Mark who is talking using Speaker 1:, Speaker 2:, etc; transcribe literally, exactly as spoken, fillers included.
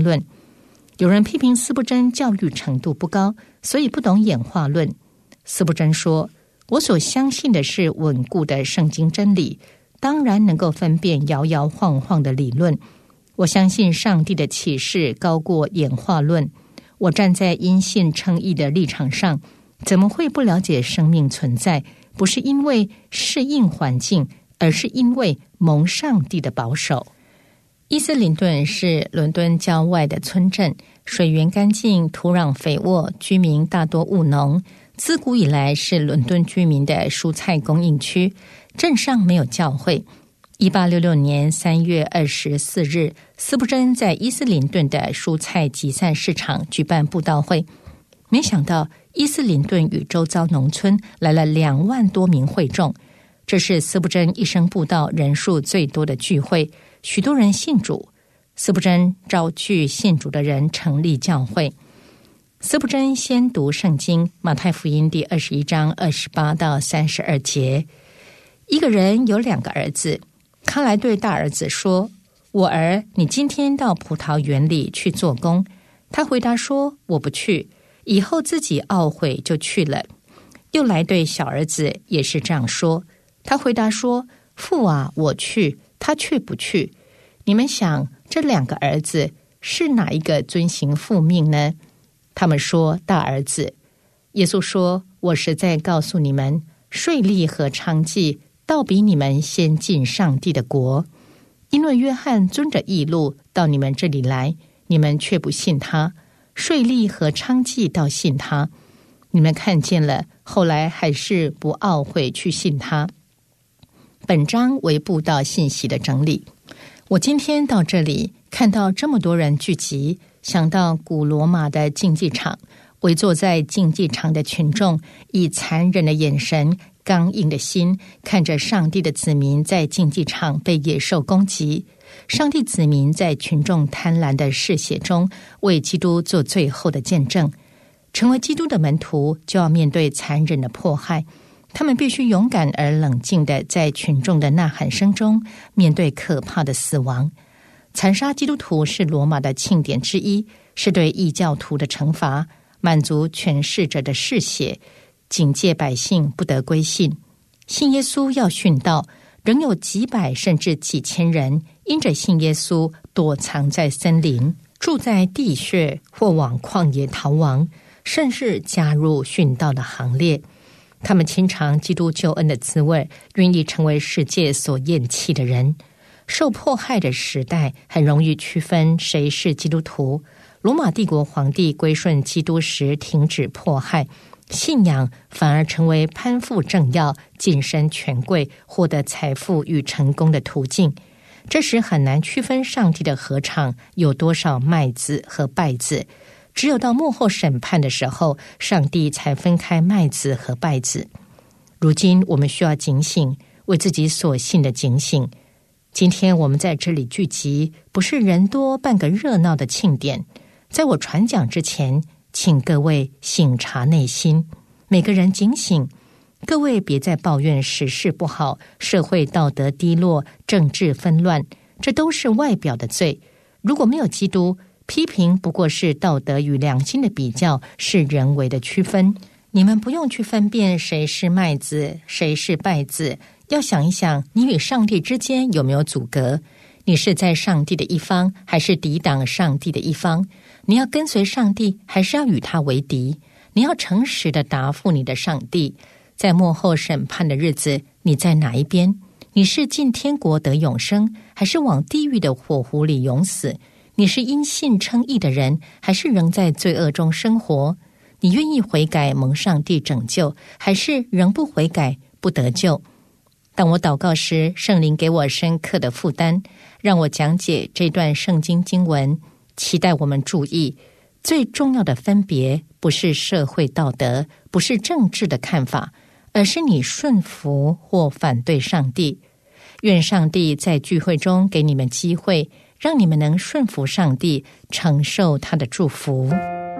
Speaker 1: 争论。有人批评司布真教育程度不高，所以不懂演化论。司布真说，我所相信的是稳固的圣经真理，当然能够分辨摇摇晃晃的理论。我相信上帝的启示高过演化论。我站在因信称义的立场上，怎么会不了解生命存在？不是因为适应环境，而是因为蒙上帝的保守。伊斯林顿是伦敦郊外的村镇，水源干净，土壤肥沃，居民大多务农。自古以来是伦敦居民的蔬菜供应区。镇上没有教会。一八六六年三月二十四日，司布真在伊斯林顿的蔬菜集散市场举办布道会。没想到伊斯林顿与周遭农村来了两万多名会众，这是司布真一生布道人数最多的聚会，许多人信主。司布真召聚信主的人成立教会。司布真先读圣经，马太福音第二十一章二十八到三十二节。一个人有两个儿子，他来对大儿子说，我儿，你今天到葡萄园里去做工。他回答说，我不去，以后自己懊悔就去了。又来对小儿子也是这样说，他回答说，父啊，我去，他却不去。你们想，这两个儿子是哪一个遵行父命呢？他们说，大儿子。耶稣说，我实在告诉你们，税吏和娼妓倒比你们先进上帝的国。因为约翰遵着义路到你们这里来，你们却不信他；税吏和娼妓倒信他。你们看见了，后来还是不懊悔去信他。本章为布道信息的整理。我今天到这里，看到这么多人聚集，想到古罗马的竞技场，围坐在竞技场的群众以残忍的眼神、刚硬的心看着上帝的子民在竞技场被野兽攻击。上帝子民在群众贪婪的嗜血中为基督做最后的见证。成为基督的门徒就要面对残忍的迫害，他们必须勇敢而冷静地在群众的呐喊声中面对可怕的死亡。残杀基督徒是罗马的庆典之一，是对异教徒的惩罚，满足权势者的嗜血，警戒百姓不得归信。信耶稣要殉道，仍有几百甚至几千人因着信耶稣躲藏在森林，住在地穴，或往旷野逃亡，甚至加入殉道的行列。他们亲尝基督救恩的滋味，愿意成为世界所厌弃的人。受迫害的时代很容易区分谁是基督徒。罗马帝国皇帝归顺基督时停止迫害，信仰反而成为攀附政要、晋升权贵、获得财富与成功的途径。这时很难区分上帝的禾场有多少麦子和稗子，只有到幕后审判的时候，上帝才分开麦子和稗子。如今我们需要警醒，为自己所信的警醒。今天我们在这里聚集，不是人多办个热闹的庆典。在我传讲之前，请各位省察内心，每个人警醒。各位别再抱怨时事不好，社会道德低落，政治纷乱，这都是外表的罪。如果没有基督，批评不过是道德与良心的比较，是人为的区分。你们不用去分辨谁是麦子，谁是稗子，要想一想，你与上帝之间有没有阻隔？你是在上帝的一方，还是抵挡上帝的一方？你要跟随上帝，还是要与他为敌？你要诚实地答复你的上帝。在末后审判的日子，你在哪一边？你是进天国得永生，还是往地狱的火湖里永死？你是因信称义的人，还是仍在罪恶中生活？你愿意悔改蒙上帝拯救，还是仍不悔改不得救？当我祷告时，圣灵给我深刻的负担，让我讲解这段圣经经文，期待我们注意，最重要的分别不是社会道德，不是政治的看法，而是你顺服或反对上帝。愿上帝在聚会中给你们机会，让你们能顺服上帝，承受他的祝福。